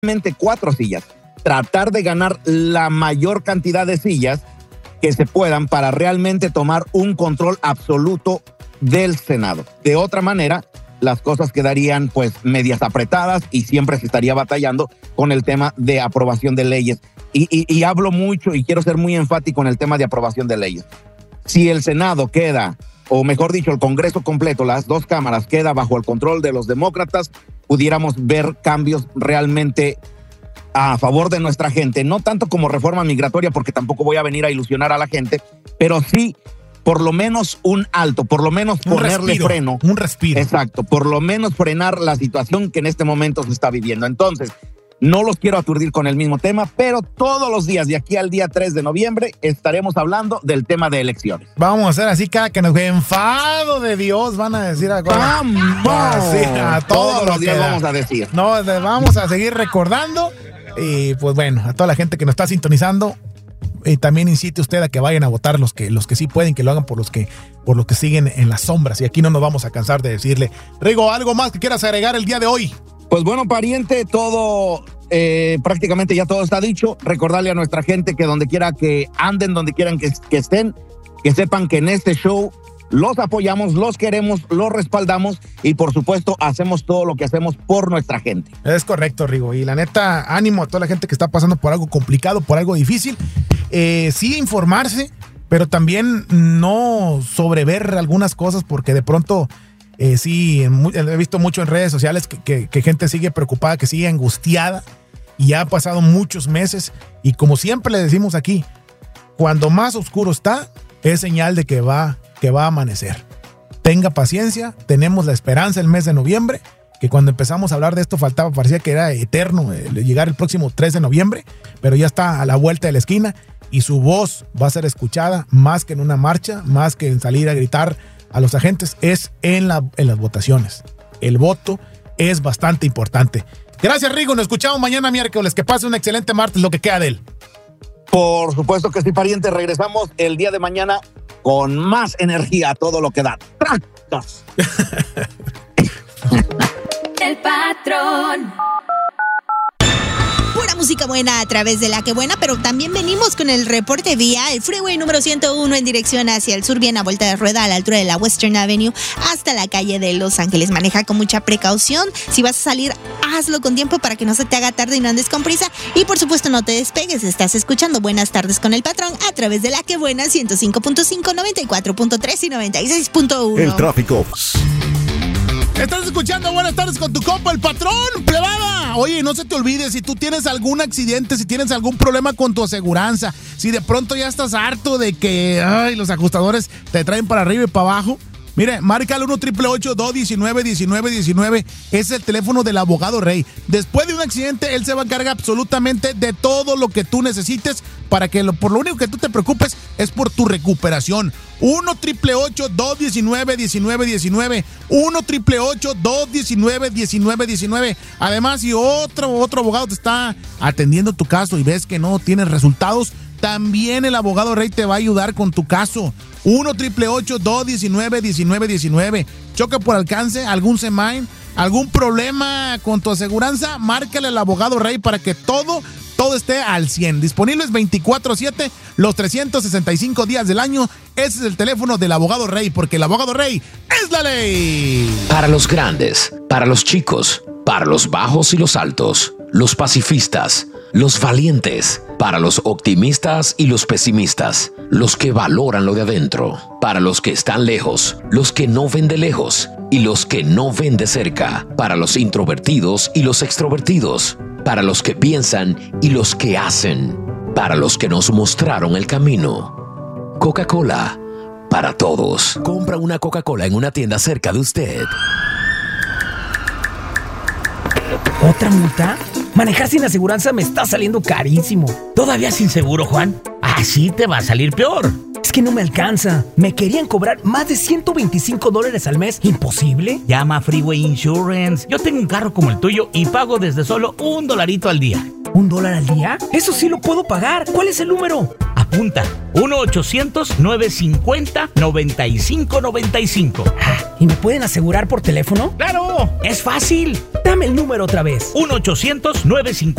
solamente 4 sillas. Tratar de ganar la mayor cantidad de sillas que se puedan para realmente tomar un control absoluto del Senado. De otra manera, las cosas quedarían pues medias apretadas y siempre se estaría batallando con el tema de aprobación de leyes. Y hablo mucho y quiero ser muy enfático en el tema de aprobación de leyes. Si el Senado queda, o mejor dicho, el Congreso completo, las 2 cámaras, queda bajo el control de los demócratas, pudiéramos ver cambios realmente a favor de nuestra gente. No tanto como reforma migratoria, porque tampoco voy a venir a ilusionar a la gente, pero sí por lo menos un alto, por lo menos ponerle freno. Un respiro. Exacto, por lo menos frenar la situación que en este momento se está viviendo. Entonces, no los quiero aturdir con el mismo tema, pero todos los días, de aquí al día 3 de noviembre, estaremos hablando del tema de elecciones. Vamos a hacer así cada que nos enfado de Dios, van a decir algo. ¡Vamos! Así, a todos los días vamos a decir. No, vamos a seguir recordando. Y pues bueno, a toda la gente que nos está sintonizando, también incite usted a que vayan a votar los que sí pueden, que lo hagan por los que siguen en las sombras. Y aquí no nos vamos a cansar de decirle. Rigo, ¿algo más que quieras agregar el día de hoy? Pues bueno, pariente, todo, prácticamente ya todo está dicho. Recordarle a nuestra gente que donde quiera que anden, donde quieran que estén, que sepan que en este show los apoyamos, los queremos, los respaldamos y por supuesto hacemos todo lo que hacemos por nuestra gente. Es correcto, Rigo. Y la neta, ánimo a toda la gente que está pasando por algo complicado, por algo difícil. Sí informarse, pero también no sobrever algunas cosas porque de pronto sí, he visto mucho en redes sociales que gente sigue preocupada, que sigue angustiada y ya han pasado muchos meses y como siempre le decimos aquí, cuando más oscuro está, es señal de que va a amanecer. Tenga paciencia, tenemos la esperanza el mes de noviembre, que cuando empezamos a hablar de esto parecía que era eterno llegar el próximo 3 de noviembre, pero ya está a la vuelta de la esquina y su voz va a ser escuchada más que en una marcha, más que en salir a gritar a los agentes, es en las votaciones. El voto es bastante importante. Gracias, Rigo, nos escuchamos mañana miércoles, que pase un excelente martes, lo que queda de él. Por supuesto que sí, pariente, regresamos el día de mañana con más energía, todo lo que da. ¡Tractos! El patrón. Pura música buena a través de La Que Buena, pero también venimos con el reporte vía el freeway número 101 en dirección hacia el sur, bien a vuelta de rueda a la altura de la Western Avenue hasta la calle de Los Ángeles. Maneja con mucha precaución. Si vas a salir, hazlo con tiempo para que no se te haga tarde y no andes con prisa. Y por supuesto, no te despegues. Estás escuchando Buenas Tardes con el Patrón a través de La Que Buena 105.5, 94.3 y 96.1. El tráfico. Estás escuchando Buenas Tardes con tu compa, el Patrón, plebada. Oye, no se te olvide, si tú tienes algún accidente, si tienes algún problema con tu aseguranza, si de pronto ya estás harto de que los ajustadores te traen para arriba y para abajo, mire, marca al 1-888-219-1919. Es el teléfono del abogado Rey. Después de un accidente, él se va a encargar absolutamente de todo lo que tú necesites para que por lo único que tú te preocupes es por tu recuperación. 1-888-219-1919. 1-888-219-1919. Además, si otro abogado te está atendiendo tu caso y ves que no tienes resultados, también el abogado Rey te va a ayudar con tu caso. 1-888-219-1919. Choque por alcance, algún semain, algún problema con tu aseguranza, márcale al abogado Rey para que todo esté al 100. Disponibles 24/7, los 365 días del año. Ese es el teléfono del abogado Rey, porque el abogado Rey es la ley. Para los grandes, para los chicos, para los bajos y los altos, los pacifistas, los valientes, para los optimistas y los pesimistas, los que valoran lo de adentro, para los que están lejos, los que no ven de lejos y los que no ven de cerca, para los introvertidos y los extrovertidos, para los que piensan y los que hacen, para los que nos mostraron el camino. Coca-Cola, para todos. Compra una Coca-Cola en una tienda cerca de usted. ¿Otra multa? Manejar sin aseguranza me está saliendo carísimo. ¿Todavía sin seguro, Juan? Así te va a salir peor. Es que no me alcanza. Me querían cobrar más de $125 al mes. ¿Imposible? Llama a Freeway Insurance. Yo tengo un carro como el tuyo y pago desde solo $1 al día. ¿$1 al día? Eso sí lo puedo pagar. ¿Cuál es el número? Apunta. 1-800-950-9595. ¿Y me pueden asegurar por teléfono? ¡Claro! ¡Es fácil! Dame el número otra vez. 1-800-950